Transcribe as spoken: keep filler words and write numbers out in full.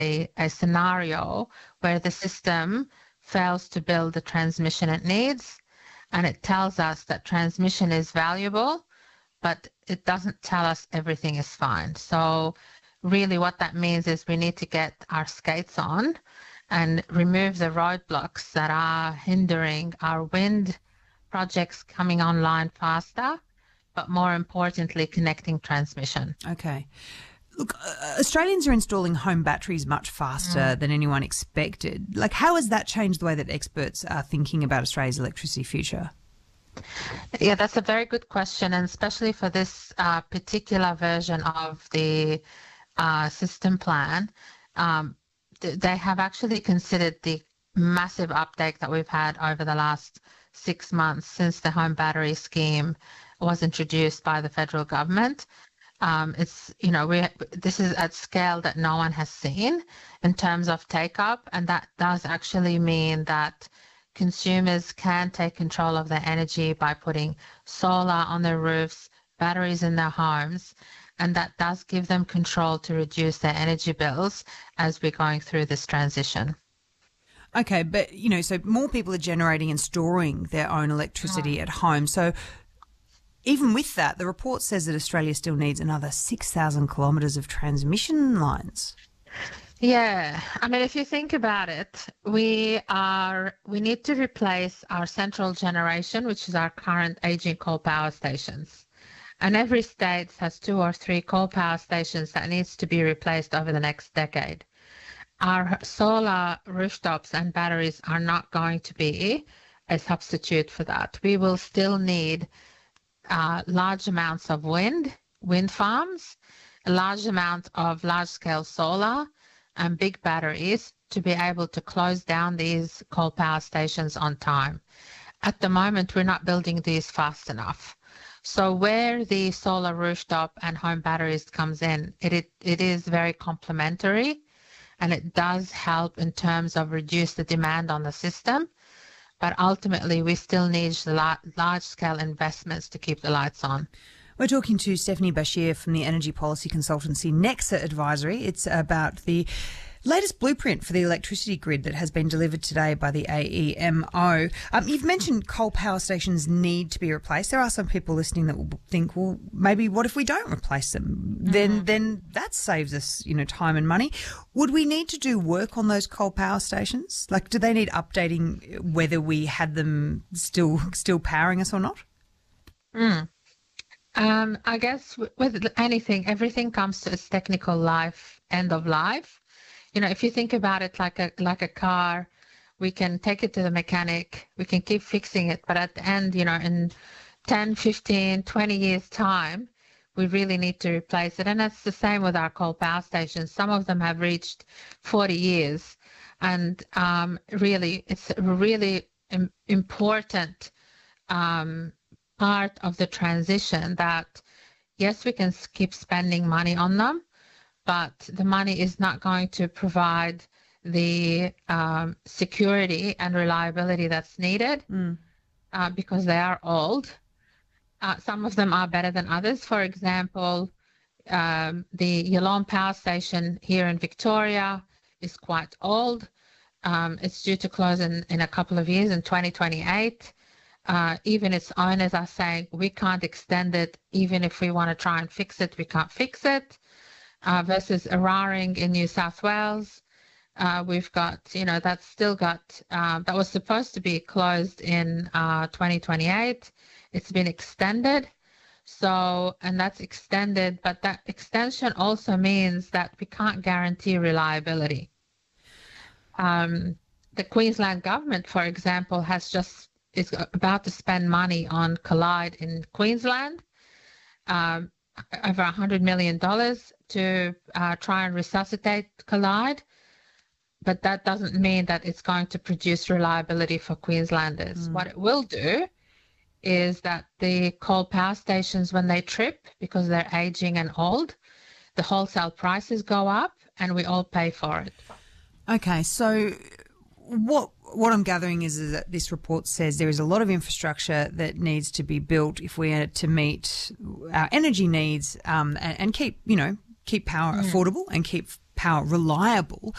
a, a scenario where the system fails to build the transmission it needs, and it tells us that transmission is valuable, but it doesn't tell us everything is fine. So really what that means is we need to get our skates on and remove the roadblocks that are hindering our wind projects coming online faster, but more importantly, connecting transmission. Okay. Look, uh, Australians are installing home batteries much faster mm. than anyone expected. Like, how has that changed the way that experts are thinking about Australia's electricity future? Yeah, that's a very good question, and especially for this uh, particular version of the uh, system plan, um, th- they have actually considered the massive uptake that we've had over the last six months since the home battery scheme was introduced by the federal government. Um, it's, you know, we this is at scale that no one has seen in terms of take up, and that does actually mean that consumers can take control of their energy by putting solar on their roofs, batteries in their homes, and that does give them control to reduce their energy bills as we're going through this transition. Okay, but, you know, so more people are generating and storing their own electricity oh. at home. So even with that, the report says that Australia still needs another six thousand kilometres of transmission lines. Yeah, I mean, if you think about it, we are we need to replace our central generation, which is our current aging coal power stations. And every state has two or three coal power stations that needs to be replaced over the next decade. Our solar rooftops and batteries are not going to be a substitute for that. We will still need uh, large amounts of wind, wind farms, a large amount of large-scale solar, and big batteries to be able to close down these coal power stations on time. At the moment, we're not building these fast enough. So where the solar rooftop and home batteries comes in, it, it, it is very complementary, and it does help in terms of reduce the demand on the system. But ultimately, we still need the la- large-scale investments to keep the lights on. We're talking to Stephanie Bashir from the energy policy consultancy Nexa Advisory. It's about the latest blueprint for the electricity grid that has been delivered today by the A E M O. Um, you've mentioned coal power stations need to be replaced. There are some people listening that will think, well, maybe what if we don't replace them? Mm-hmm. Then then that saves us, you know, time and money. Would we need to do work on those coal power stations? Like, do they need updating whether we had them still still powering us or not? Mm. Um, I guess with anything, everything comes to its technical life, end of life. You know, if you think about it like a like a car, we can take it to the mechanic, we can keep fixing it, but at the end, you know, in ten, fifteen, twenty years time, we really need to replace it. And that's the same with our coal power stations. Some of them have reached forty years, and um, really, it's a really im- important um part of the transition that, yes, we can keep spending money on them, but the money is not going to provide the um, security and reliability that's needed mm. uh, because they are old. Uh, some of them are better than others. For example, um, the Yallourn Power Station here in Victoria is quite old. Um, it's due to close in, in a couple of years, in twenty twenty-eight. Uh, even its owners are saying we can't extend it. Even if we want to try and fix it, we can't fix it. Uh, versus Eraring in New South Wales, uh, we've got, you know, that's still got, uh, that was supposed to be closed in uh, twenty twenty-eight. It's been extended. So, and that's extended, but that extension also means that we can't guarantee reliability. Um, the Queensland government, for example, has just is about to spend money on Collide in Queensland, um, over one hundred million dollars to uh, try and resuscitate Collide. But that doesn't mean that it's going to produce reliability for Queenslanders. Mm. What it will do is that the coal power stations, when they trip because they're aging and old, the wholesale prices go up and we all pay for it. Okay, so what what I'm gathering is, is that this report says there is a lot of infrastructure that needs to be built if we are to meet our energy needs um, and, and keep, you know, keep power mm. affordable and keep power reliable,